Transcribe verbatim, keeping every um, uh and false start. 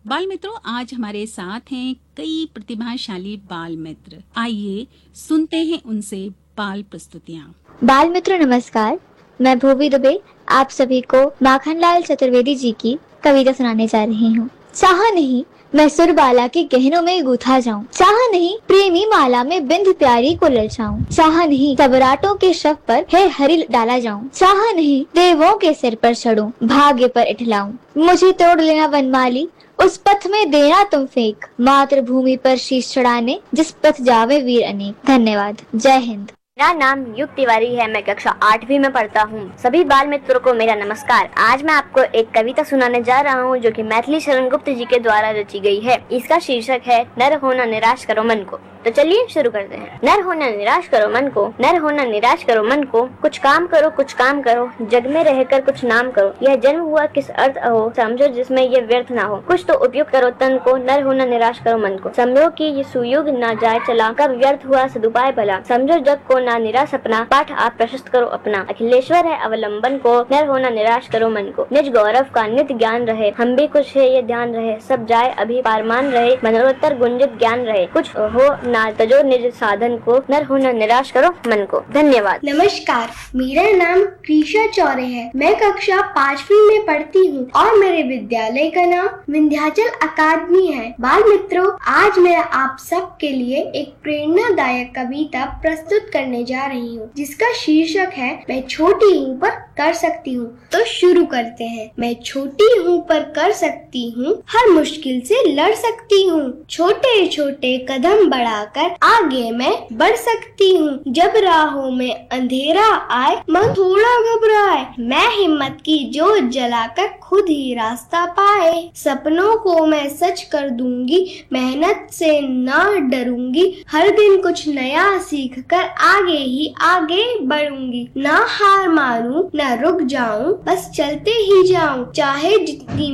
बाल मित्रों, आज हमारे साथ हैं कई प्रतिभाशाली बाल मित्र। आइए सुनते हैं उनसे बाल प्रस्तुतियाँ। बाल मित्रों नमस्कार, मैं भूवी दुबे आप सभी को माखनलाल चतुर्वेदी जी की कविता सुनाने जा रही हूँ। चाह नहीं मैं सुरबाला के गहनों में गूथा जाऊं, चाह नहीं प्रेमी माला में बिंद प्यारी को ललचाऊं, चाह नहीं सबराटों के शव पर है हरि डाला जाऊं, चाह नहीं देवों के सिर पर चढ़ूं भाग्य पर इठलाऊं, मुझे तोड़ लेना वनमाली उस पथ में देना तुम फेंक, मातृभूमि पर शीश चढ़ाने जिस पथ जावे वीर अनेक। धन्यवाद। जय हिंद। मेरा नाम युग तिवारी है। मैं कक्षा आठवीं में पढ़ता हूँ। सभी बाल मित्रों को मेरा नमस्कार। आज मैं आपको एक कविता सुनाने जा रहा हूँ जो कि मैथिली शरण गुप्त जी के द्वारा रची गई है। इसका शीर्षक है नर होना निराश करो मन को। तो चलिए शुरू करते हैं। नर होना निराश करो मन को, नर होना निराश करो मन को, कुछ काम करो कुछ काम करो, जग में रहकर कुछ नाम करो, यह जन्म हुआ किस अर्थ हो, समझो जिसमें ये व्यर्थ ना हो, कुछ तो उपयोग करो तन को, नर होना निराश करो मन को, समझो कि ये सुयुग ना जाए चला, कब व्यर्थ हुआ सदुपाय भला, समझो जग को ना निराश अपना, पाठ आप प्रशस्त करो अपना, अखिलेश्वर है अवलंबन को, नर होना निराश करो मन को, निज गौरव का नित्य ज्ञान रहे, हम भी कुछ है ये ध्यान रहे, सब जाए अभी पारमान रहे, मनोरतर गुंजित ज्ञान रहे, कुछ हो ना तजो निज साधन को, नर होना निराश करो मन को। धन्यवाद। नमस्कार, मेरा नाम कृषा चौरे है। मैं कक्षा पांचवी में पढ़ती हूँ और मेरे विद्यालय का नाम विंध्याचल अकादमी है। बाल मित्रों, आज मैं आप सब के लिए एक प्रेरणादायक कविता प्रस्तुत करने जा रही हूँ जिसका शीर्षक है मैं छोटी हूँ पर कर सकती हूँ। तो शुरू करते हैं। मैं छोटी हूँ पर कर सकती हूँ, हर मुश्किल से लड़ सकती हूँ, छोटे छोटे कदम बढ़ाकर आगे मैं बढ़ सकती हूँ, जब राहों में अंधेरा आए मन थोड़ा घबराए, मैं हिम्मत की जोत जलाकर खुद ही रास्ता पाए, सपनों को मैं सच कर दूंगी, मेहनत से ना डरूंगी, हर दिन कुछ नया सीख कर आगे ही आगे बढ़ूंगी, ना हार मानूं ना रुक जाऊं, बस चलते ही जाऊं, चाहे जितनी